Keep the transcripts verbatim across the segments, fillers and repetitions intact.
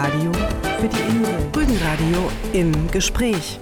Radio für die Insel. Rügenradio im Gespräch.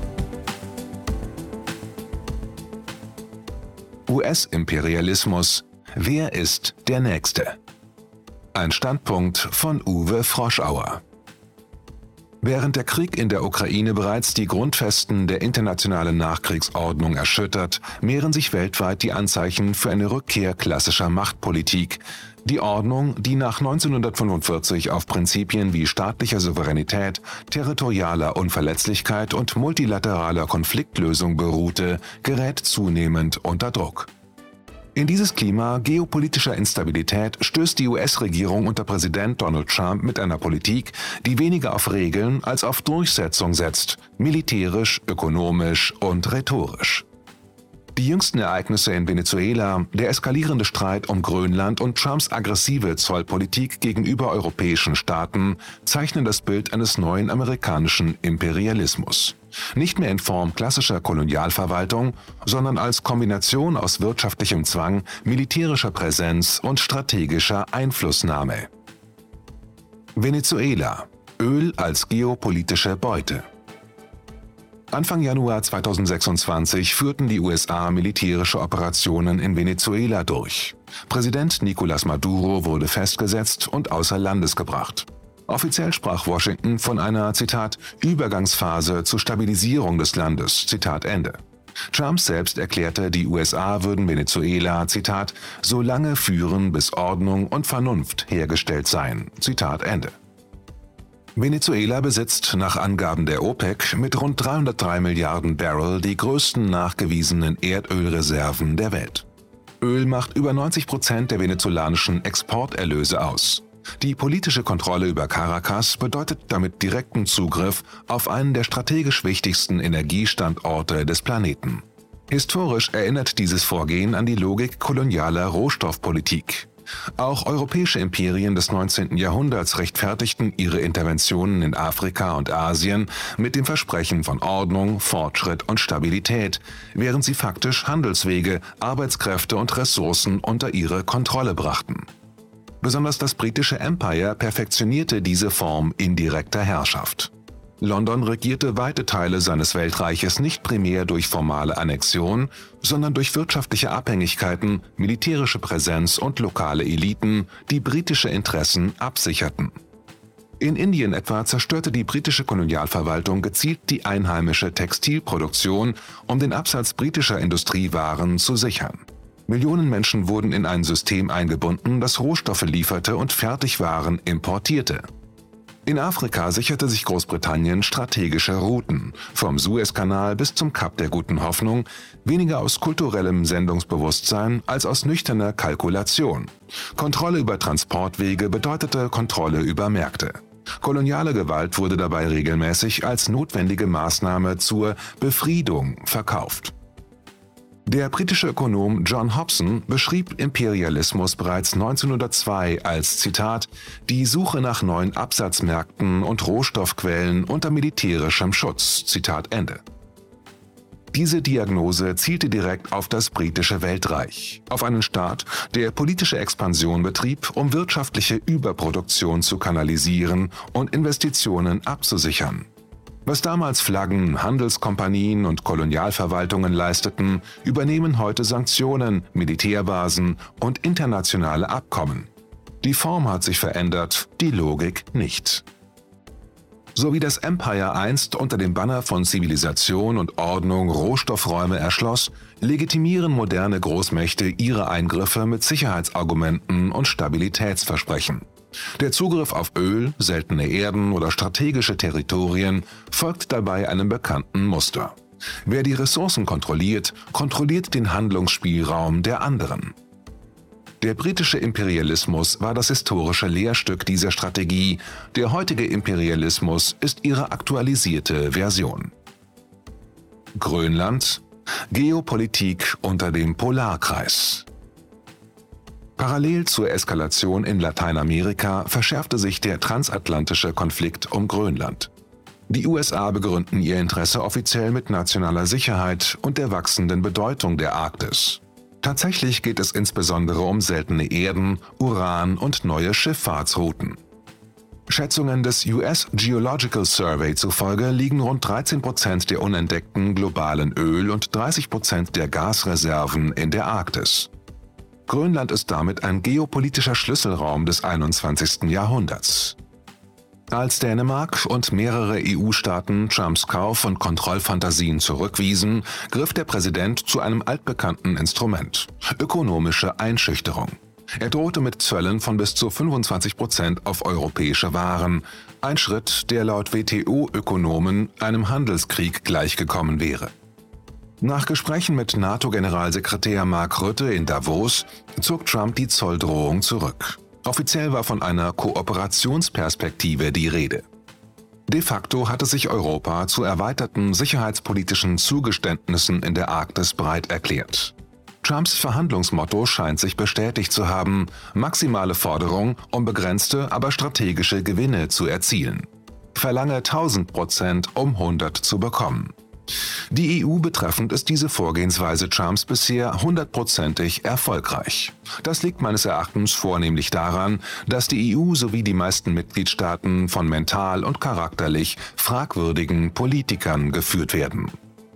U S-Imperialismus. Wer ist der Nächste? Ein Standpunkt von Uwe Froschauer. Während der Krieg in der Ukraine bereits die Grundfesten der internationalen Nachkriegsordnung erschüttert, mehren sich weltweit die Anzeichen für eine Rückkehr klassischer Machtpolitik. Die Ordnung, die nach neunzehnhundertfünfundvierzig auf Prinzipien wie staatlicher Souveränität, territorialer Unverletzlichkeit und multilateraler Konfliktlösung beruhte, gerät zunehmend unter Druck. In dieses Klima geopolitischer Instabilität stößt die U S-Regierung unter Präsident Donald Trump mit einer Politik, die weniger auf Regeln als auf Durchsetzung setzt, militärisch, ökonomisch und rhetorisch. Die jüngsten Ereignisse in Venezuela, der eskalierende Streit um Grönland und Trumps aggressive Zollpolitik gegenüber europäischen Staaten zeichnen das Bild eines neuen amerikanischen Imperialismus. Nicht mehr in Form klassischer Kolonialverwaltung, sondern als Kombination aus wirtschaftlichem Zwang, militärischer Präsenz und strategischer Einflussnahme. Venezuela. Öl als geopolitische Beute. Anfang Januar zweitausendsechsundzwanzig führten die U S A militärische Operationen in Venezuela durch. Präsident Nicolás Maduro wurde festgesetzt und außer Landes gebracht. Offiziell sprach Washington von einer, Zitat, Übergangsphase zur Stabilisierung des Landes, Zitat Ende. Trump selbst erklärte, die U S A würden Venezuela, Zitat, so lange führen, bis Ordnung und Vernunft hergestellt seien, Zitat Ende. Venezuela besitzt nach Angaben der OPEC mit rund dreihundertdrei Milliarden Barrel die größten nachgewiesenen Erdölreserven der Welt. Öl macht über neunzig Prozent der venezolanischen Exporterlöse aus. Die politische Kontrolle über Caracas bedeutet damit direkten Zugriff auf einen der strategisch wichtigsten Energiestandorte des Planeten. Historisch erinnert dieses Vorgehen an die Logik kolonialer Rohstoffpolitik. Auch europäische Imperien des neunzehnten Jahrhunderts rechtfertigten ihre Interventionen in Afrika und Asien mit dem Versprechen von Ordnung, Fortschritt und Stabilität, während sie faktisch Handelswege, Arbeitskräfte und Ressourcen unter ihre Kontrolle brachten. Besonders das britische Empire perfektionierte diese Form indirekter Herrschaft. London regierte weite Teile seines Weltreiches nicht primär durch formale Annexion, sondern durch wirtschaftliche Abhängigkeiten, militärische Präsenz und lokale Eliten, die britische Interessen absicherten. In Indien etwa zerstörte die britische Kolonialverwaltung gezielt die einheimische Textilproduktion, um den Absatz britischer Industriewaren zu sichern. Millionen Menschen wurden in ein System eingebunden, das Rohstoffe lieferte und Fertigwaren importierte. In Afrika sicherte sich Großbritannien strategische Routen, vom Suezkanal bis zum Kap der Guten Hoffnung, weniger aus kulturellem Sendungsbewusstsein als aus nüchterner Kalkulation. Kontrolle über Transportwege bedeutete Kontrolle über Märkte. Koloniale Gewalt wurde dabei regelmäßig als notwendige Maßnahme zur Befriedung verkauft. Der britische Ökonom John Hobson beschrieb Imperialismus bereits neunzehnhundertzwei als, Zitat, die Suche nach neuen Absatzmärkten und Rohstoffquellen unter militärischem Schutz, Zitat Ende. Diese Diagnose zielte direkt auf das britische Weltreich, auf einen Staat, der politische Expansion betrieb, um wirtschaftliche Überproduktion zu kanalisieren und Investitionen abzusichern. Was damals Flaggen, Handelskompanien und Kolonialverwaltungen leisteten, übernehmen heute Sanktionen, Militärbasen und internationale Abkommen. Die Form hat sich verändert, die Logik nicht. So wie das Empire einst unter dem Banner von Zivilisation und Ordnung Rohstoffräume erschloss, legitimieren moderne Großmächte ihre Eingriffe mit Sicherheitsargumenten und Stabilitätsversprechen. Der Zugriff auf Öl, seltene Erden oder strategische Territorien folgt dabei einem bekannten Muster. Wer die Ressourcen kontrolliert, kontrolliert den Handlungsspielraum der anderen. Der britische Imperialismus war das historische Lehrstück dieser Strategie, der heutige Imperialismus ist ihre aktualisierte Version. Grönland, Geopolitik unter dem Polarkreis. Parallel zur Eskalation in Lateinamerika verschärfte sich der transatlantische Konflikt um Grönland. Die U S A begründen ihr Interesse offiziell mit nationaler Sicherheit und der wachsenden Bedeutung der Arktis. Tatsächlich geht es insbesondere um seltene Erden, Uran und neue Schifffahrtsrouten. Schätzungen des U S Geological Survey zufolge liegen rund dreizehn Prozent der unentdeckten globalen Öl- und dreißig Prozent der Gasreserven in der Arktis. Grönland ist damit ein geopolitischer Schlüsselraum des einundzwanzigsten Jahrhunderts. Als Dänemark und mehrere E U-Staaten Trumps Kauf- und Kontrollfantasien zurückwiesen, griff der Präsident zu einem altbekannten Instrument: ökonomische Einschüchterung. Er drohte mit Zöllen von bis zu fünfundzwanzig Prozent auf europäische Waren, ein Schritt, der laut W T O-Ökonomen einem Handelskrieg gleichgekommen wäre. Nach Gesprächen mit NATO-Generalsekretär Mark Rutte in Davos zog Trump die Zolldrohung zurück. Offiziell war von einer Kooperationsperspektive die Rede. De facto hatte sich Europa zu erweiterten sicherheitspolitischen Zugeständnissen in der Arktis bereit erklärt. Trumps Verhandlungsmotto scheint sich bestätigt zu haben: maximale Forderung, um begrenzte, aber strategische Gewinne zu erzielen. Verlange tausend Prozent, um hundert zu bekommen. Die E U betreffend ist diese Vorgehensweise Trumps bisher hundertprozentig erfolgreich. Das liegt meines Erachtens vornehmlich daran, dass die E U sowie die meisten Mitgliedstaaten von mental und charakterlich fragwürdigen Politikern geführt werden.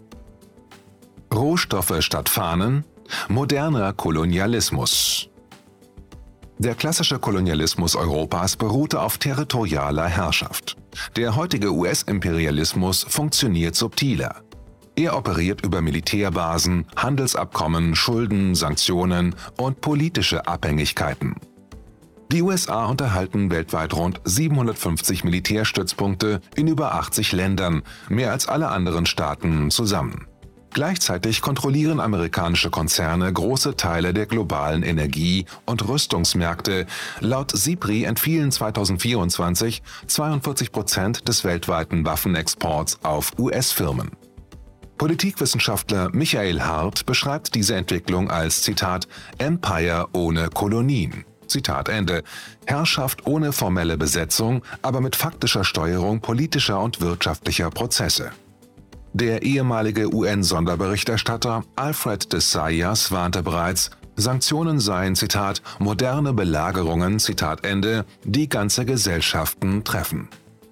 Rohstoffe statt Fahnen? Moderner Kolonialismus. Der klassische Kolonialismus Europas beruhte auf territorialer Herrschaft. Der heutige U S-Imperialismus funktioniert subtiler. Er operiert über Militärbasen, Handelsabkommen, Schulden, Sanktionen und politische Abhängigkeiten. Die U S A unterhalten weltweit rund siebenhundertfünfzig Militärstützpunkte in über achtzig Ländern, mehr als alle anderen Staaten zusammen. Gleichzeitig kontrollieren amerikanische Konzerne große Teile der globalen Energie- und Rüstungsmärkte. Laut SIPRI entfielen zweitausendvierundzwanzig zweiundvierzig Prozent des weltweiten Waffenexports auf U S-Firmen. Politikwissenschaftler Michael Hart beschreibt diese Entwicklung als, Zitat, Empire ohne Kolonien. Zitat Ende. Herrschaft ohne formelle Besetzung, aber mit faktischer Steuerung politischer und wirtschaftlicher Prozesse. Der ehemalige U N-Sonderberichterstatter Alfred de Zayas warnte bereits, Sanktionen seien, Zitat, moderne Belagerungen, Zitat Ende, die ganze Gesellschaften treffen.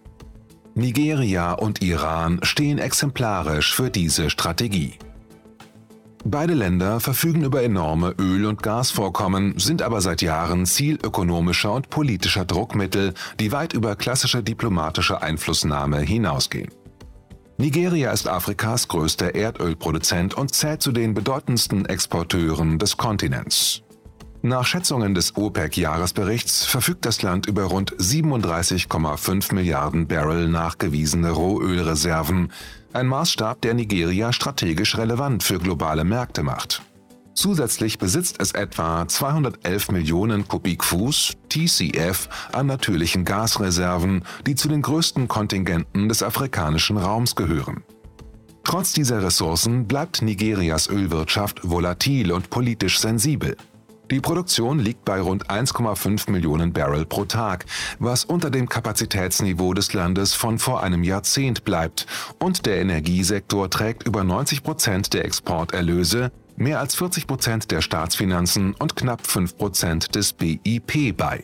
Nigeria und Iran stehen exemplarisch für diese Strategie. Beide Länder verfügen über enorme Öl- und Gasvorkommen, sind aber seit Jahren Ziel ökonomischer und politischer Druckmittel, die weit über klassische diplomatische Einflussnahme hinausgehen. Nigeria ist Afrikas größter Erdölproduzent und zählt zu den bedeutendsten Exporteuren des Kontinents. Nach Schätzungen des OPEC-Jahresberichts verfügt das Land über rund siebenunddreißig Komma fünf Milliarden Barrel nachgewiesene Rohölreserven, ein Maßstab, der Nigeria strategisch relevant für globale Märkte macht. Zusätzlich besitzt es etwa zweihundertelf Millionen Kubikfuß T C F an natürlichen Gasreserven, die zu den größten Kontingenten des afrikanischen Raums gehören. Trotz dieser Ressourcen bleibt Nigerias Ölwirtschaft volatil und politisch sensibel. Die Produktion liegt bei rund eins Komma fünf Millionen Barrel pro Tag, was unter dem Kapazitätsniveau des Landes von vor einem Jahrzehnt bleibt, und der Energiesektor trägt über neunzig Prozent der Exporterlöse, mehr als vierzig Prozent der Staatsfinanzen und knapp fünf Prozent des B I P bei.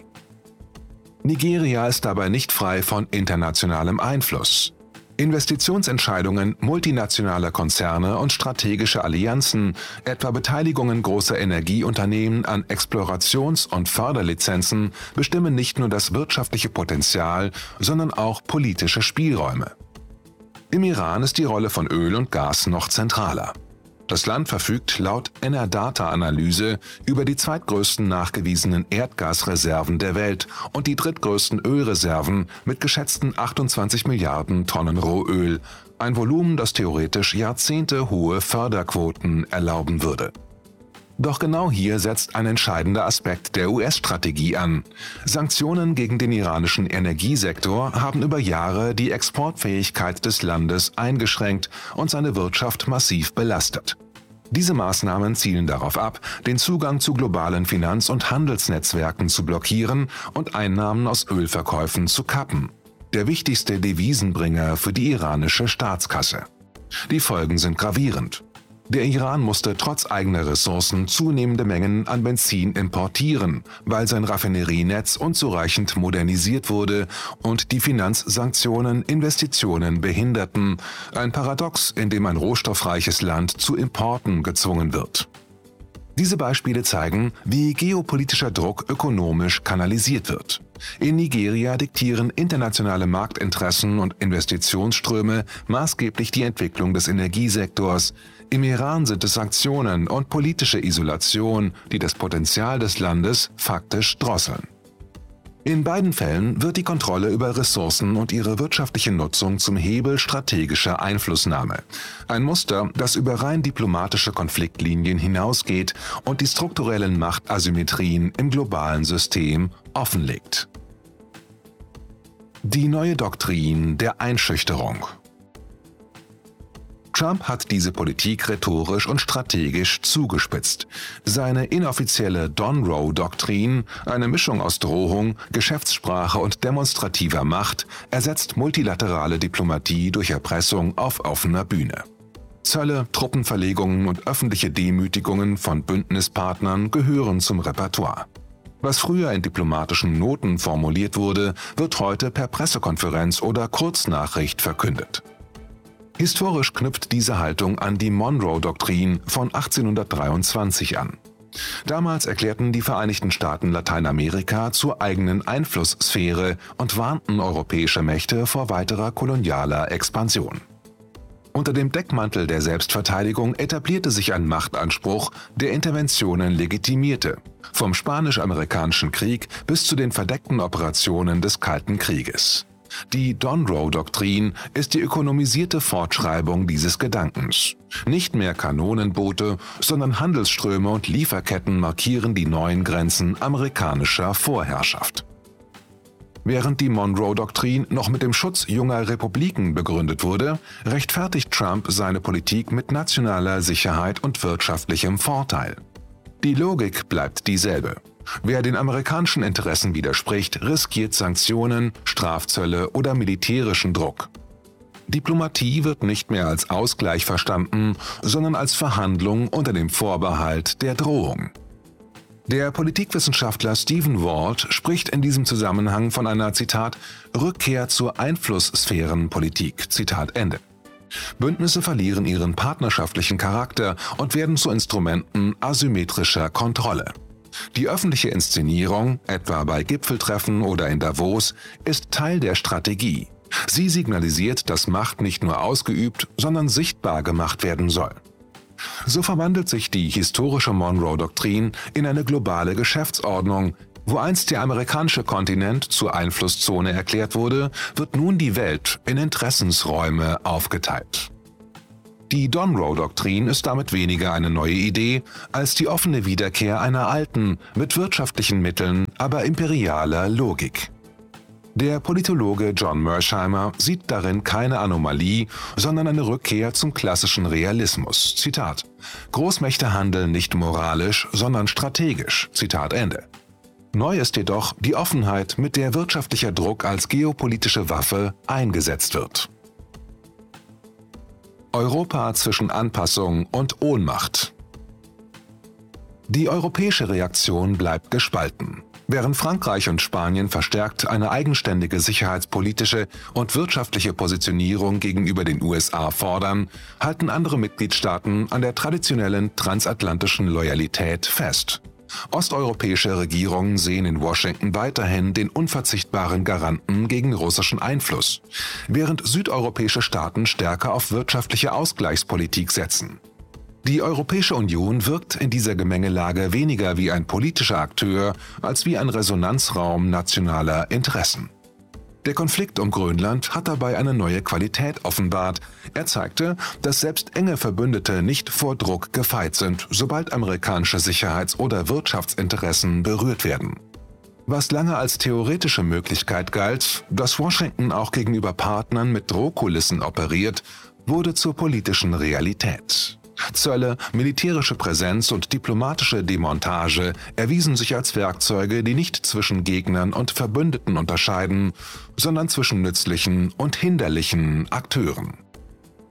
Nigeria ist dabei nicht frei von internationalem Einfluss. Investitionsentscheidungen multinationaler Konzerne und strategische Allianzen, etwa Beteiligungen großer Energieunternehmen an Explorations- und Förderlizenzen, bestimmen nicht nur das wirtschaftliche Potenzial, sondern auch politische Spielräume. Im Iran ist die Rolle von Öl und Gas noch zentraler. Das Land verfügt laut Enerdata-Analyse über die zweitgrößten nachgewiesenen Erdgasreserven der Welt und die drittgrößten Ölreserven mit geschätzten achtundzwanzig Milliarden Tonnen Rohöl, ein Volumen, das theoretisch jahrzehntehohe Förderquoten erlauben würde. Doch genau hier setzt ein entscheidender Aspekt der U S-Strategie an. Sanktionen gegen den iranischen Energiesektor haben über Jahre die Exportfähigkeit des Landes eingeschränkt und seine Wirtschaft massiv belastet. Diese Maßnahmen zielen darauf ab, den Zugang zu globalen Finanz- und Handelsnetzwerken zu blockieren und Einnahmen aus Ölverkäufen zu kappen. Der wichtigste Devisenbringer für die iranische Staatskasse. Die Folgen sind gravierend. Der Iran musste trotz eigener Ressourcen zunehmende Mengen an Benzin importieren, weil sein Raffinerienetz unzureichend modernisiert wurde und die Finanzsanktionen Investitionen behinderten, ein Paradox, in dem ein rohstoffreiches Land zu Importen gezwungen wird. Diese Beispiele zeigen, wie geopolitischer Druck ökonomisch kanalisiert wird. In Nigeria diktieren internationale Marktinteressen und Investitionsströme maßgeblich die Entwicklung des Energiesektors. Im Iran sind es Sanktionen und politische Isolation, die das Potenzial des Landes faktisch drosseln. In beiden Fällen wird die Kontrolle über Ressourcen und ihre wirtschaftliche Nutzung zum Hebel strategischer Einflussnahme. Ein Muster, das über rein diplomatische Konfliktlinien hinausgeht und die strukturellen Machtasymmetrien im globalen System offenlegt. Die neue Doktrin der Einschüchterung. Trump hat diese Politik rhetorisch und strategisch zugespitzt. Seine inoffizielle Donroe-Doktrin, eine Mischung aus Drohung, Geschäftssprache und demonstrativer Macht, ersetzt multilaterale Diplomatie durch Erpressung auf offener Bühne. Zölle, Truppenverlegungen und öffentliche Demütigungen von Bündnispartnern gehören zum Repertoire. Was früher in diplomatischen Noten formuliert wurde, wird heute per Pressekonferenz oder Kurznachricht verkündet. Historisch knüpft diese Haltung an die Monroe-Doktrin von achtzehnhundertdreiundzwanzig an. Damals erklärten die Vereinigten Staaten Lateinamerika zur eigenen Einflusssphäre und warnten europäische Mächte vor weiterer kolonialer Expansion. Unter dem Deckmantel der Selbstverteidigung etablierte sich ein Machtanspruch, der Interventionen legitimierte, vom Spanisch-Amerikanischen Krieg bis zu den verdeckten Operationen des Kalten Krieges. Die Donroe-Doktrin ist die ökonomisierte Fortschreibung dieses Gedankens. Nicht mehr Kanonenboote, sondern Handelsströme und Lieferketten markieren die neuen Grenzen amerikanischer Vorherrschaft. Während die Monroe-Doktrin noch mit dem Schutz junger Republiken begründet wurde, rechtfertigt Trump seine Politik mit nationaler Sicherheit und wirtschaftlichem Vorteil. Die Logik bleibt dieselbe. Wer den amerikanischen Interessen widerspricht, riskiert Sanktionen, Strafzölle oder militärischen Druck. Diplomatie wird nicht mehr als Ausgleich verstanden, sondern als Verhandlung unter dem Vorbehalt der Drohung. Der Politikwissenschaftler Stephen Walt spricht in diesem Zusammenhang von einer, Zitat, Rückkehr zur Einflusssphärenpolitik, Zitat Ende. Bündnisse verlieren ihren partnerschaftlichen Charakter und werden zu Instrumenten asymmetrischer Kontrolle. Die öffentliche Inszenierung, etwa bei Gipfeltreffen oder in Davos, ist Teil der Strategie. Sie signalisiert, dass Macht nicht nur ausgeübt, sondern sichtbar gemacht werden soll. So verwandelt sich die historische Monroe-Doktrin in eine globale Geschäftsordnung. Wo einst der amerikanische Kontinent zur Einflusszone erklärt wurde, wird nun die Welt in Interessensräume aufgeteilt. Die Donroe-Doktrin ist damit weniger eine neue Idee als die offene Wiederkehr einer alten, mit wirtschaftlichen Mitteln, aber imperialer Logik. Der Politologe John Mersheimer sieht darin keine Anomalie, sondern eine Rückkehr zum klassischen Realismus. Zitat: Großmächte handeln nicht moralisch, sondern strategisch. Zitat Ende. Neu ist jedoch die Offenheit, mit der wirtschaftlicher Druck als geopolitische Waffe eingesetzt wird. Europa zwischen Anpassung und Ohnmacht. Die europäische Reaktion bleibt gespalten. Während Frankreich und Spanien verstärkt eine eigenständige sicherheitspolitische und wirtschaftliche Positionierung gegenüber den U S A fordern, halten andere Mitgliedstaaten an der traditionellen transatlantischen Loyalität fest. Osteuropäische Regierungen sehen in Washington weiterhin den unverzichtbaren Garanten gegen russischen Einfluss, während südeuropäische Staaten stärker auf wirtschaftliche Ausgleichspolitik setzen. Die Europäische Union wirkt in dieser Gemengelage weniger wie ein politischer Akteur als wie ein Resonanzraum nationaler Interessen. Der Konflikt um Grönland hat dabei eine neue Qualität offenbart. Er zeigte, dass selbst enge Verbündete nicht vor Druck gefeit sind, sobald amerikanische Sicherheits- oder Wirtschaftsinteressen berührt werden. Was lange als theoretische Möglichkeit galt, dass Washington auch gegenüber Partnern mit Drohkulissen operiert, wurde zur politischen Realität. Zölle, militärische Präsenz und diplomatische Demontage erwiesen sich als Werkzeuge, die nicht zwischen Gegnern und Verbündeten unterscheiden, sondern zwischen nützlichen und hinderlichen Akteuren.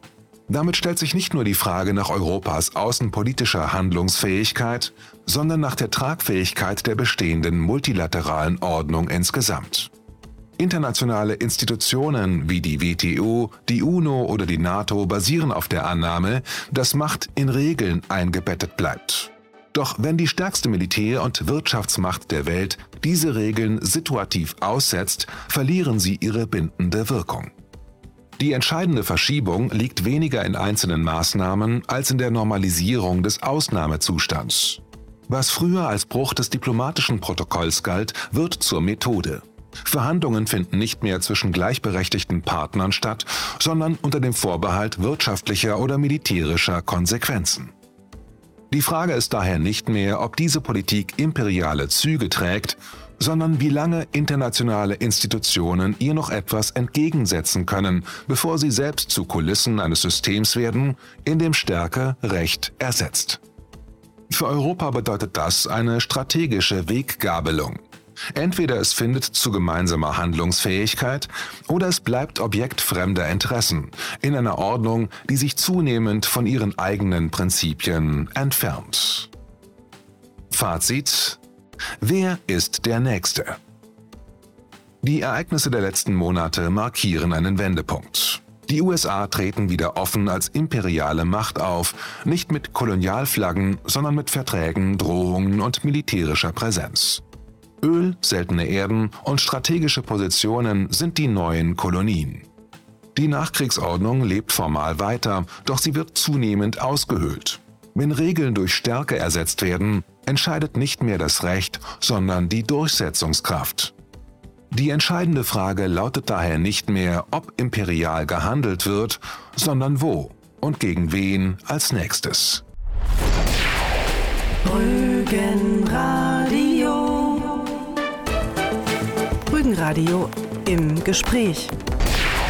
Damit stellt sich nicht nur die Frage nach Europas außenpolitischer Handlungsfähigkeit, sondern nach der Tragfähigkeit der bestehenden multilateralen Ordnung insgesamt. Internationale Institutionen wie die W T O, die UNO oder die NATO basieren auf der Annahme, dass Macht in Regeln eingebettet bleibt. Doch wenn die stärkste Militär- und Wirtschaftsmacht der Welt diese Regeln situativ aussetzt, verlieren sie ihre bindende Wirkung. Die entscheidende Verschiebung liegt weniger in einzelnen Maßnahmen als in der Normalisierung des Ausnahmezustands. Was früher als Bruch des diplomatischen Protokolls galt, wird zur Methode. Verhandlungen finden nicht mehr zwischen gleichberechtigten Partnern statt, sondern unter dem Vorbehalt wirtschaftlicher oder militärischer Konsequenzen. Die Frage ist daher nicht mehr, ob diese Politik imperiale Züge trägt, sondern wie lange internationale Institutionen ihr noch etwas entgegensetzen können, bevor sie selbst zu Kulissen eines Systems werden, in dem Stärke Recht ersetzt. Für Europa bedeutet das eine strategische Weggabelung. Entweder es findet zu gemeinsamer Handlungsfähigkeit oder es bleibt Objekt fremder Interessen in einer Ordnung, die sich zunehmend von ihren eigenen Prinzipien entfernt. Fazit: Wer ist der Nächste? Die Ereignisse der letzten Monate markieren einen Wendepunkt. Die U S A treten wieder offen als imperiale Macht auf, nicht mit Kolonialflaggen, sondern mit Verträgen, Drohungen und militärischer Präsenz. Öl, seltene Erden und strategische Positionen sind die neuen Kolonien. Die Nachkriegsordnung lebt formal weiter, doch sie wird zunehmend ausgehöhlt. Wenn Regeln durch Stärke ersetzt werden, entscheidet nicht mehr das Recht, sondern die Durchsetzungskraft. Die entscheidende Frage lautet daher nicht mehr, ob imperial gehandelt wird, sondern wo und gegen wen als nächstes. Rügenradio. Rügenradio im Gespräch.